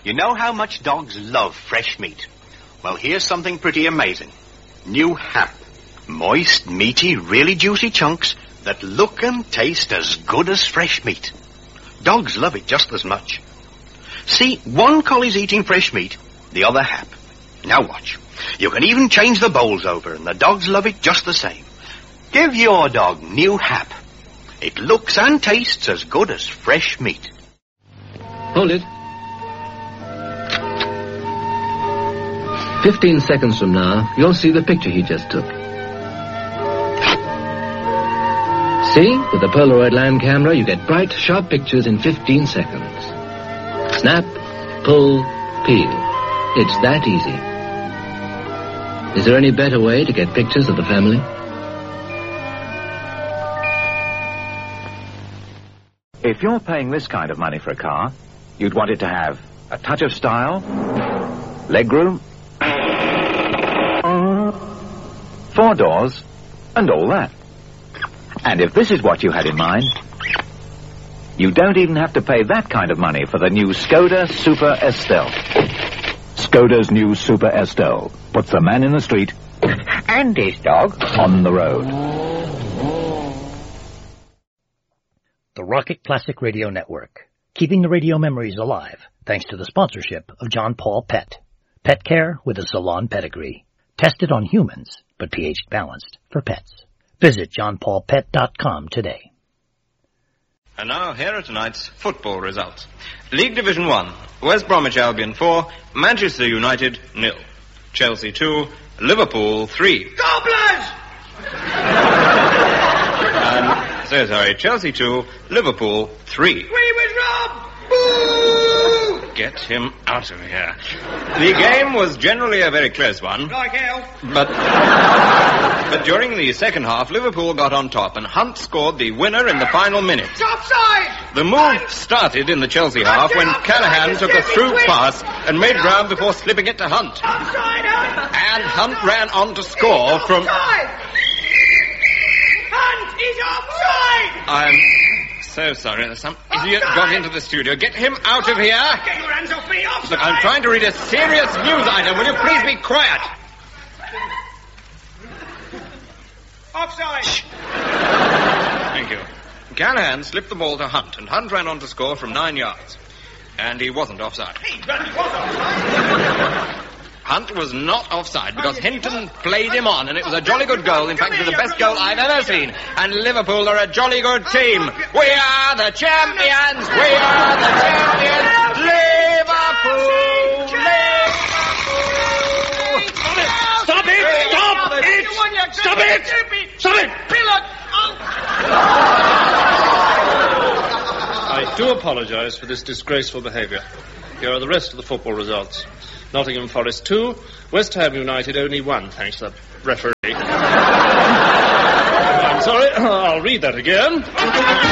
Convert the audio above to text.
You know how much dogs love fresh meat? Well, here's something pretty amazing. New Hap. Moist, meaty, really juicy chunks that look and taste as good as fresh meat. Dogs love it just as much. See, one collie's eating fresh meat, the other Hap. Now watch. You can even change the bowls over, and the dogs love it just the same. Give your dog New Hap. It looks and tastes as good as fresh meat. Hold it. 15 seconds from now, you'll see the picture he just took. See? With the Polaroid land camera, you get bright, sharp pictures in 15 seconds. Snap, pull, peel. It's that easy. Is there any better way to get pictures of the family? If you're paying this kind of money for a car, you'd want it to have a touch of style, legroom, 4 doors, and all that. And if this is what you had in mind, you don't even have to pay that kind of money for the new Skoda Super Estelle. Skoda's new Super Estelle puts the man in the street and his dog on the road. The Rocket Classic Radio Network, keeping the radio memories alive thanks to the sponsorship of John Paul Pet. Pet care with a salon pedigree. Tested on humans, but pH balanced for pets. Visit johnpaulpet.com today. And now, here are tonight's football results. League Division 1, West Bromwich Albion 4, Manchester United 0. Chelsea 2, Liverpool 3. Gobblers! So sorry, Chelsea 2, Liverpool 3. We was robbed! Boo! Get him out of here. The game was generally a very close one. Like hell. But during the second half, Liverpool got on top and Hunt scored the winner in the final minutes. It's offside! The move started in the Chelsea half when Callahan took a through pass and made ground before slipping it to Hunt. Offside, Hunt! And Hunt ran on to score from... Hunt is offside! I'm so sorry. There's some idiot got into the studio. Get him out of here! Get your hands off me! Offside! Look, I'm trying to read a serious news item. Will you please be quiet? Offside! Thank you. Callahan slipped the ball to Hunt, and Hunt ran on to score from 9 yards. And he wasn't offside. He bloody was offside! Hunt was not offside because Hinton played him on, and it was a jolly good goal. In fact, it was the best goal I've ever seen. And Liverpool are a jolly good team. We are the champions! We are the champions! Liverpool! Liverpool! Stop it! Stop it! Stop it! Stop it! I do apologise for this disgraceful behaviour. Here are the rest of the football results. Nottingham Forest 2, West Ham United only 1, thanks to the referee. I'm sorry, I'll read that again.